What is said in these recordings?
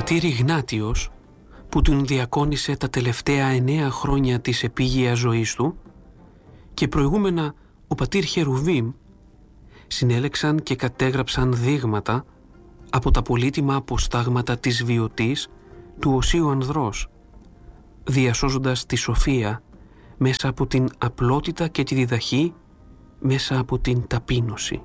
πατήρ Ιγνάτιος, που τον διακόνησε τα τελευταία 9 χρόνια της επίγειας ζωής του, και προηγούμενα ο πατήρ Χερουβίμ, συνέλεξαν και κατέγραψαν δείγματα από τα πολύτιμα αποστάγματα της βιωτής του Οσίου Ανδρός, διασώζοντας τη σοφία μέσα από την απλότητα και τη διδαχή μέσα από την ταπείνωση.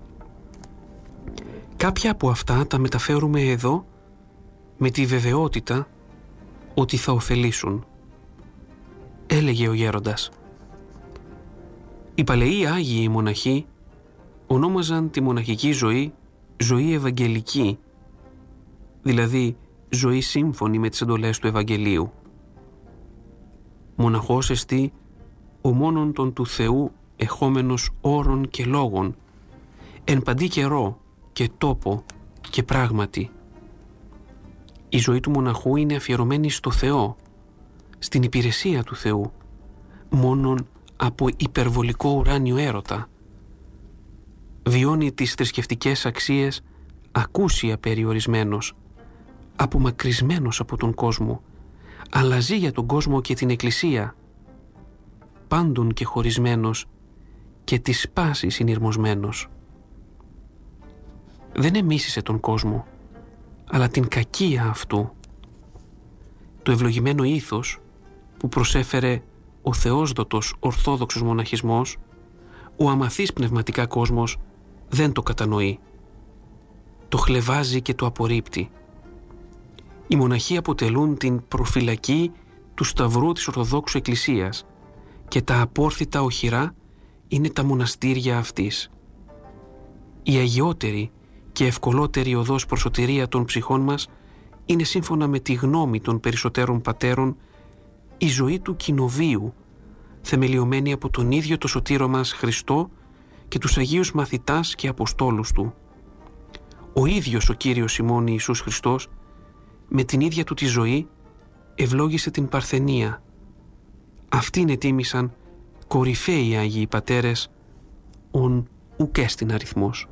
Κάποια από αυτά τα μεταφέρουμε εδώ με τη βεβαιότητα ότι θα ωφελήσουν. Έλεγε ο γέροντας. Οι παλαιοί Άγιοι μοναχοί ονόμαζαν τη μοναχική ζωή ζωή ευαγγελική, δηλαδή ζωή σύμφωνη με τις εντολές του Ευαγγελίου. Μοναχός εστί ο μόνον των του Θεού εχόμενος όρων και λόγων, εν παντή καιρό και τόπο και πράγματι. Η ζωή του μοναχού είναι αφιερωμένη στο Θεό, στην υπηρεσία του Θεού, μόνον από υπερβολικό ουράνιο έρωτα. Βιώνει τις θρησκευτικές αξίες ακούσια περιορισμένος, απομακρυσμένος από τον κόσμο, αλλά ζει για τον κόσμο και την Εκκλησία, πάντων και χωρισμένος και της πάσης συνειρμοσμένος. Δεν εμίσησε τον κόσμο, αλλά την κακία αυτού. Το ευλογημένο ήθος που προσέφερε ο θεόσδοτος ορθόδοξος μοναχισμός, ο αμαθής πνευματικά κόσμος δεν το κατανοεί. Το χλευάζει και το απορρίπτει. Οι μοναχοί αποτελούν την προφυλακή του σταυρού της Ορθοδόξου Εκκλησίας και τα απόρθητα οχυρά είναι τα μοναστήρια αυτής. Η αγιότερη και ευκολότερη οδός προς σωτηρία των ψυχών μας είναι, σύμφωνα με τη γνώμη των περισσότερων πατέρων, η ζωή του κοινοβίου, θεμελιωμένη από τον ίδιο το σωτήρο μας Χριστό και τους Αγίους μαθητάς και Αποστόλους του. Ο ίδιος ο Κύριος ημών Ιησούς Χριστός, με την ίδια του τη ζωή, ευλόγησε την Παρθενία. Αυτήν ετίμησαν κορυφαίοι Άγιοι Πατέρες, ον ουκ έστιν αριθμός.